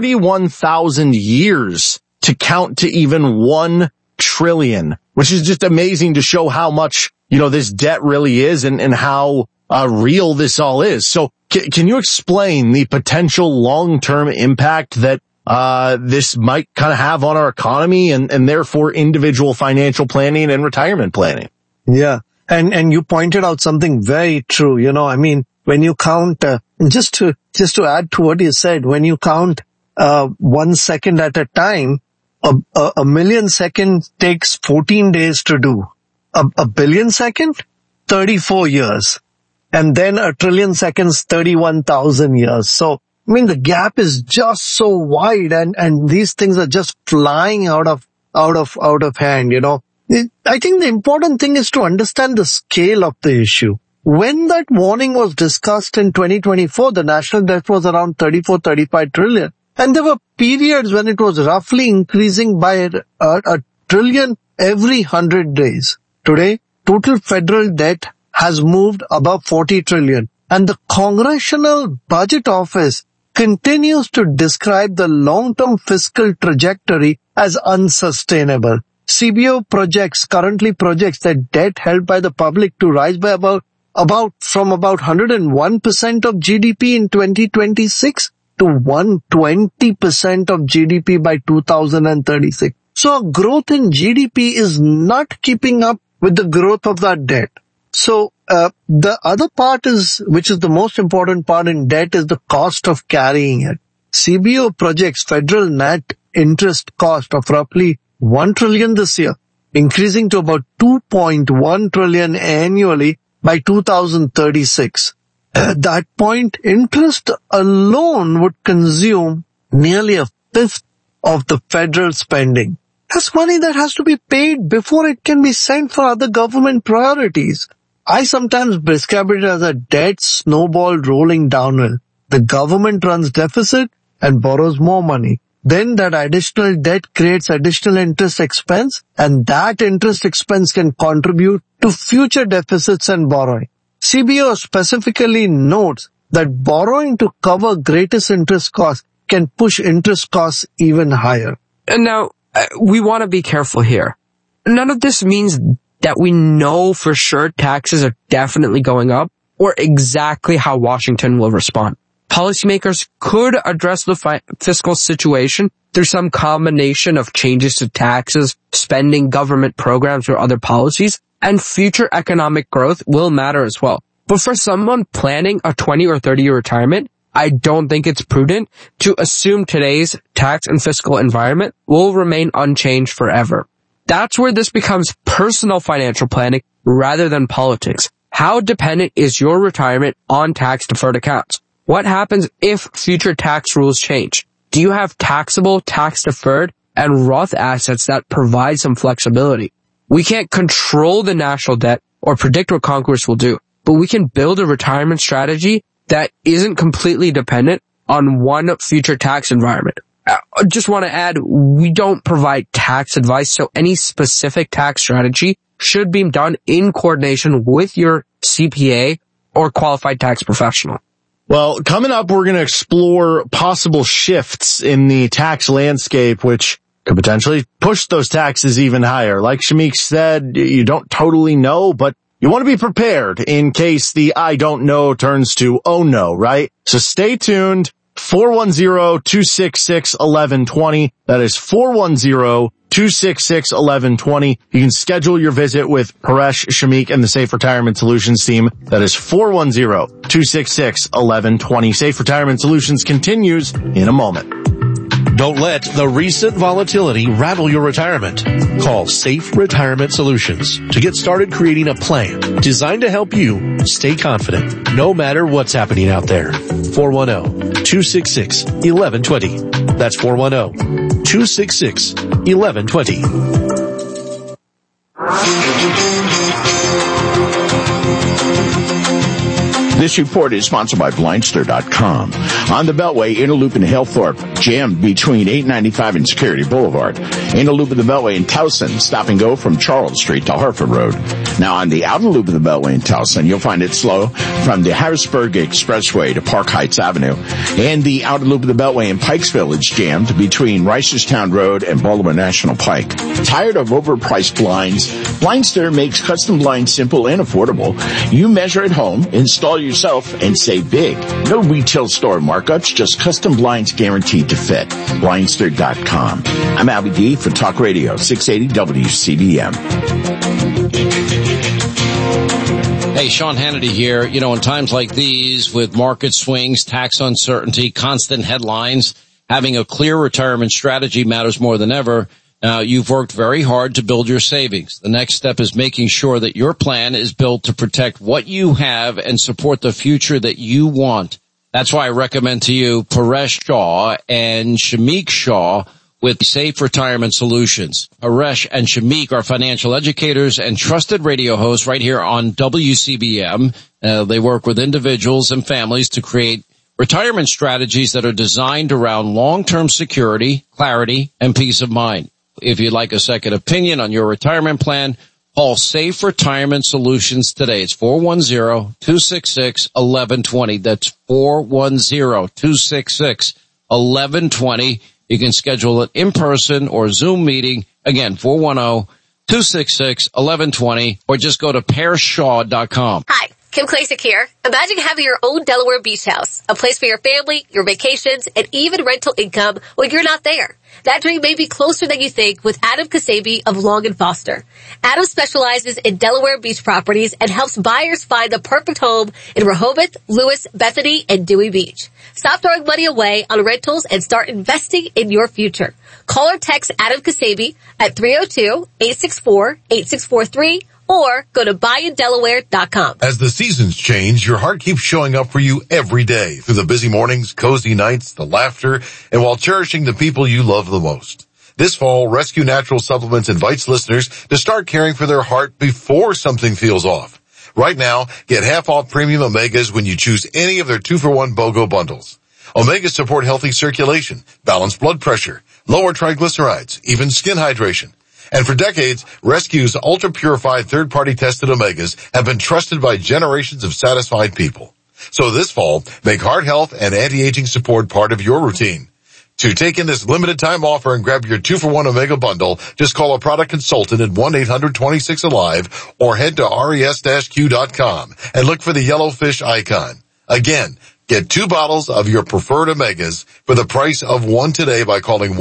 31,000 years to count to even 1 trillion, which is just amazing to show how much, this debt really is and how real this all is. So can you explain the potential long-term impact that this might kind of have on our economy and therefore individual financial planning and retirement planning? Yeah. And you pointed out something very true. When you count, just to add to what you said, when you count 1 second at a time, a million seconds takes 14 days to do. A billion second, 34 years. And then a trillion seconds, 31,000 years. So, the gap is just so wide and these things are just flying out of hand, I think the important thing is to understand the scale of the issue. When that warning was discussed in 2024, the national debt was around 34-35 trillion. And there were periods when it was roughly increasing by a trillion every 100 days. Today, total federal debt has moved above 40 trillion. And the Congressional Budget Office continues to describe the long-term fiscal trajectory as unsustainable. CBO currently projects that debt held by the public to rise by about 101% of GDP in 2026 to 120% of GDP by 2036. So our growth in GDP is not keeping up with the growth of that debt. So the other part which is the most important part in debt is the cost of carrying it. CBO projects federal net interest cost of roughly 1 trillion this year, increasing to about 2.1 trillion annually by 2036. At that point, interest alone would consume nearly a fifth of the federal spending. That's money that has to be paid before it can be sent for other government priorities. I sometimes describe it as a debt snowball rolling downhill. The government runs deficit and borrows more money. Then that additional debt creates additional interest expense, and that interest expense can contribute to future deficits and borrowing. CBO specifically notes that borrowing to cover greatest interest costs can push interest costs even higher. And now, we want to be careful here. None of this means that we know for sure taxes are definitely going up or exactly how Washington will respond. Policymakers could address the fiscal situation through some combination of changes to taxes, spending, government programs, or other policies, and future economic growth will matter as well. But for someone planning a 20 or 30-year retirement, I don't think it's prudent to assume today's tax and fiscal environment will remain unchanged forever. That's where this becomes personal financial planning rather than politics. How dependent is your retirement on tax-deferred accounts? What happens if future tax rules change? Do you have taxable, tax-deferred, and Roth assets that provide some flexibility? We can't control the national debt or predict what Congress will do, but we can build a retirement strategy that isn't completely dependent on one future tax environment. I just want to add, we don't provide tax advice, so any specific tax strategy should be done in coordination with your CPA or qualified tax professional. Well, coming up, we're going to explore possible shifts in the tax landscape, which could potentially push those taxes even higher. Like Shamik said, you don't totally know, but you want to be prepared in case the I don't know turns to oh no, right? So stay tuned. 410-266-1120. That is 410 410-266-1120. You can schedule your visit with Paresh, Shamik, and the Safe Retirement Solutions team. That is 410-266-1120. Safe Retirement Solutions continues in a moment. Don't let the recent volatility rattle your retirement. Call Safe Retirement Solutions to get started creating a plan designed to help you stay confident no matter what's happening out there. 410-266-1120. That's 410-266-1120. This report is sponsored by Blindster.com. On the Beltway, Inner Loop in Hillthorpe, jammed between 895 and Security Boulevard. Inner Loop of the Beltway in Towson, stop and go from Charles Street to Hartford Road. Now on the Outer Loop of the Beltway in Towson, you'll find it slow from the Harrisburg Expressway to Park Heights Avenue. And the Outer Loop of the Beltway in Pikes Village, jammed between Reisterstown Road and Baltimore National Pike. Tired of overpriced blinds? Blindster makes custom blinds simple and affordable. You measure at home, install yourself, and save big. No retail store markups, just custom blinds guaranteed to fit. Blindster.com. I'm Albie D for Talk Radio 680 WCBM. Hey, Sean Hannity here. You know, in times like these, with market swings, tax uncertainty, constant headlines, having a clear retirement strategy matters more than ever. Now, you've worked very hard to build your savings. The next step is making sure that your plan is built to protect what you have and support the future that you want. That's why I recommend to you Paresh Shah and Shamik Shah with Safe Retirement Solutions. Paresh and Shamik are financial educators and trusted radio hosts right here on WCBM. They work with individuals and families to create retirement strategies that are designed around long-term security, clarity, and peace of mind. If you'd like a second opinion on your retirement plan, call Safe Retirement Solutions today. It's 410-266-1120. That's 410-266-1120. You can schedule it in person or Zoom meeting. Again, 410-266-1120, or just go to pareshshaw.com. Hi, Kim Klacik here. Imagine having your own Delaware beach house, a place for your family, your vacations, and even rental income when you're not there. That dream may be closer than you think with Adam Kasabi of Long & Foster. Adam specializes in Delaware beach properties and helps buyers find the perfect home in Rehoboth, Lewis, Bethany, and Dewey Beach. Stop throwing money away on rentals and start investing in your future. Call or text Adam Kasabi at 302-864-8643 or go to buyindelaware.com. As the seasons change, your heart keeps showing up for you every day through the busy mornings, cozy nights, the laughter, and while cherishing the people you love the most. This fall, Rescue Natural Supplements invites listeners to start caring for their heart before something feels off. Right now, get half off premium omegas when you choose any of their 2-for-1 BOGO bundles. Omegas support healthy circulation, balance blood pressure, lower triglycerides, even skin hydration. And for decades, Rescue's ultra-purified third-party tested omegas have been trusted by generations of satisfied people. So this fall, make heart health and anti-aging support part of your routine. To take in this limited time offer and grab your 2-for-1 Omega bundle, just call a product consultant at 1-800-26-ALIVE or head to res-q.com and look for the yellow fish icon. Again, get 2 bottles of your preferred omegas for the price of 1 today by calling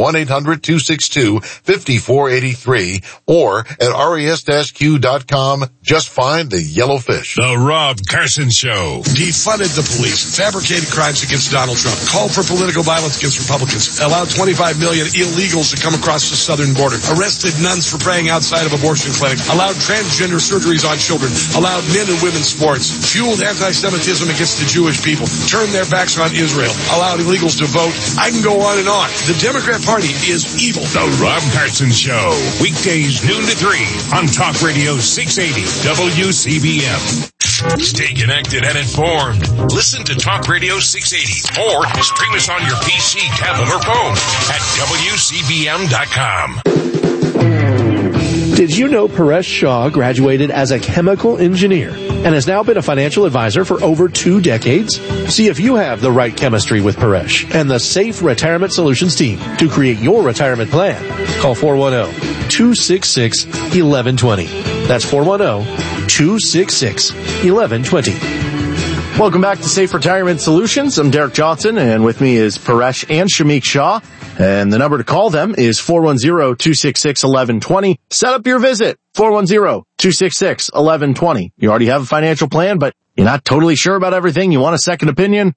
1-800-262-5483 or at res-q.com. Just find the yellow fish. The Rob Carson Show. Defunded the police, fabricated crimes against Donald Trump, called for political violence against Republicans, allowed 25 million illegals to come across the southern border, arrested nuns for praying outside of abortion clinics, allowed transgender surgeries on children, allowed men and women's sports, fueled anti-Semitism against the Jewish people, turned their backs on Israel, allowed illegals to vote. I can go on and on. The Democrat Party is evil. The Rob Carson Show. Weekdays noon to 3 on Talk Radio 680 WCBM. Stay connected and informed. Listen to Talk Radio 680 or stream us on your PC, tablet, or phone at WCBM.com. Did you know Paresh Shah graduated as a chemical engineer and has now been a financial advisor for over 2 decades? See if you have the right chemistry with Paresh and the Safe Retirement Solutions team to create your retirement plan. Call 410-266-1120. That's 410-266-1120. Welcome back to Safe Retirement Solutions. I'm Derek Johnson, and with me is Paresh and Shamik Shah. And the number to call them is 410-266-1120. Set up your visit, 410-266-1120. You already have a financial plan, but you're not totally sure about everything. You want a second opinion,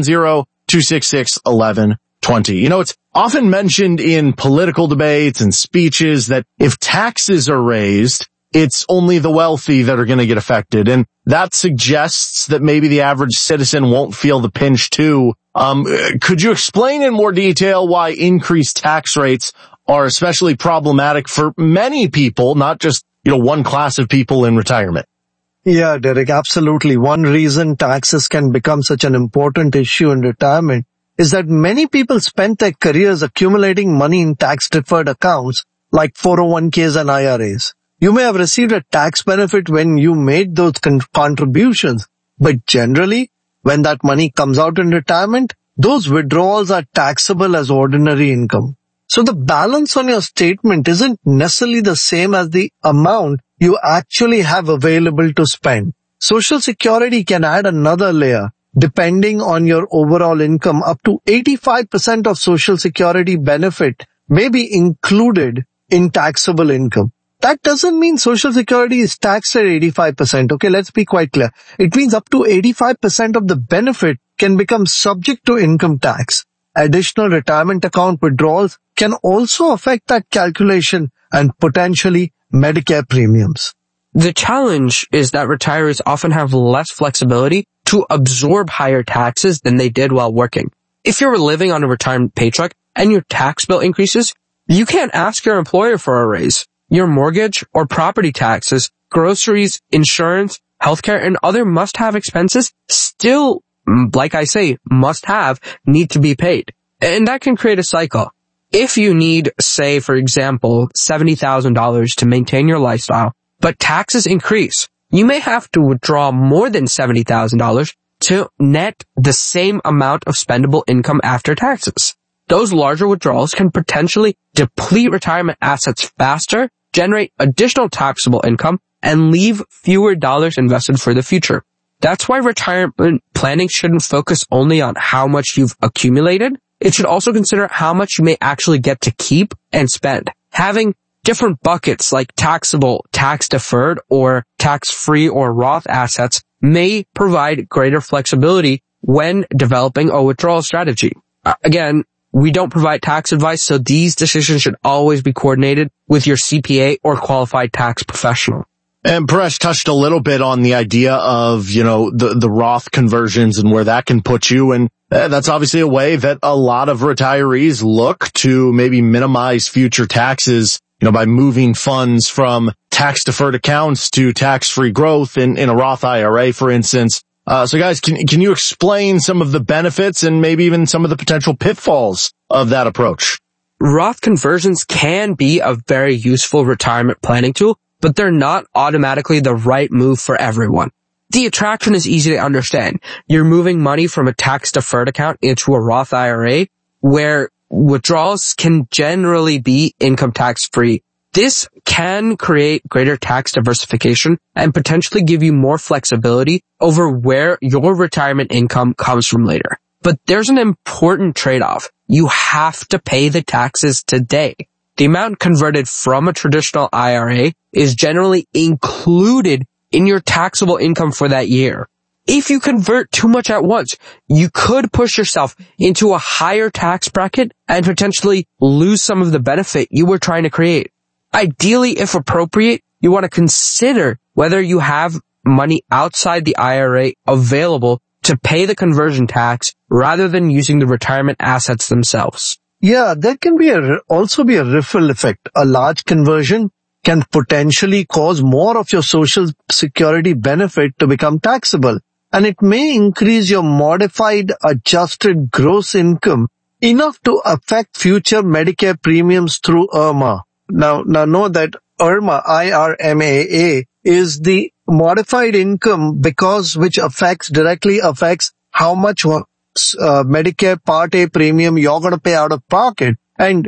410-266-1120. You know, it's often mentioned in political debates and speeches that if taxes are raised, it's only the wealthy that are going to get affected. And that suggests that maybe the average citizen won't feel the pinch too. Could you explain in more detail why increased tax rates are especially problematic for many people, not just, one class of people in retirement? Yeah, Derek, absolutely. One reason taxes can become such an important issue in retirement is that many people spend their careers accumulating money in tax-deferred accounts like 401ks and IRAs. You may have received a tax benefit when you made those contributions, but generally, when that money comes out in retirement, those withdrawals are taxable as ordinary income. So the balance on your statement isn't necessarily the same as the amount you actually have available to spend. Social Security can add another layer. Depending on your overall income, up to 85% of Social Security benefit may be included in taxable income. That doesn't mean Social Security is taxed at 85%. Okay, let's be quite clear. It means up to 85% of the benefit can become subject to income tax. Additional retirement account withdrawals can also affect that calculation and potentially Medicare premiums. The challenge is that retirees often have less flexibility to absorb higher taxes than they did while working. If you're living on a retirement paycheck and your tax bill increases, you can't ask your employer for a raise. Your mortgage or property taxes, groceries, insurance, healthcare, and other must-have expenses still, like I say, must-have, need to be paid. And that can create a cycle. If you need, say, for example, $70,000 to maintain your lifestyle, but taxes increase, you may have to withdraw more than $70,000 to net the same amount of spendable income after taxes. Those larger withdrawals can potentially deplete retirement assets faster, generate additional taxable income, and leave fewer dollars invested for the future. That's why retirement planning shouldn't focus only on how much you've accumulated. It should also consider how much you may actually get to keep and spend. Having different buckets like taxable, tax-deferred, or tax-free or Roth assets may provide greater flexibility when developing a withdrawal strategy. Again, we don't provide tax advice, so these decisions should always be coordinated with your CPA or qualified tax professional. And Paresh touched a little bit on the idea of, the Roth conversions and where that can put you. And that's obviously a way that a lot of retirees look to maybe minimize future taxes, by moving funds from tax-deferred accounts to tax-free growth in a Roth IRA, for instance. So guys, can you explain some of the benefits and maybe even some of the potential pitfalls of that approach? Roth conversions can be a very useful retirement planning tool, but they're not automatically the right move for everyone. The attraction is easy to understand. You're moving money from a tax-deferred account into a Roth IRA, where withdrawals can generally be income tax-free. This can create greater tax diversification and potentially give you more flexibility over where your retirement income comes from later. But there's an important trade-off. You have to pay the taxes today. The amount converted from a traditional IRA is generally included in your taxable income for that year. If you convert too much at once, you could push yourself into a higher tax bracket and potentially lose some of the benefit you were trying to create. Ideally, if appropriate, you want to consider whether you have money outside the IRA available to pay the conversion tax rather than using the retirement assets themselves. Yeah, there can also be a ripple effect. A large conversion can potentially cause more of your Social Security benefit to become taxable, and it may increase your modified adjusted gross income enough to affect future Medicare premiums through IRMA. Now know that IRMA, IRMAA, is the modified income which directly affects how much Medicare Part A premium you're going to pay out of pocket. And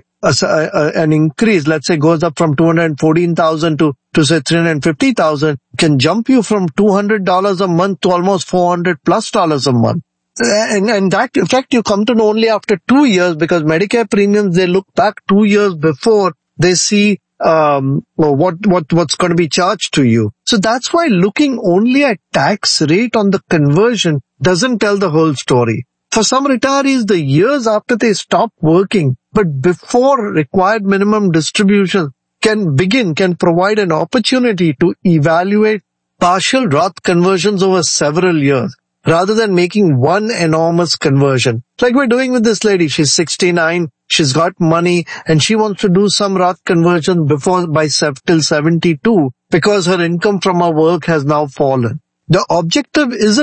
an increase, let's say, goes up from $214,000 to say $350,000, can jump you from $200 a month to almost $400+ a month. And that, in fact, you come to know only after 2 years, because Medicare premiums, they look back 2 years before they see what's going to be charged to you. So that's why looking only at tax rate on the conversion doesn't tell the whole story. For some retirees, the years after they stop working, but before required minimum distribution can provide an opportunity to evaluate partial Roth conversions over several years, rather than making one enormous conversion. Like we're doing with this lady. She's 69, she's got money, and she wants to do some Roth conversion till 72, because her income from her work has now fallen. The objective isn't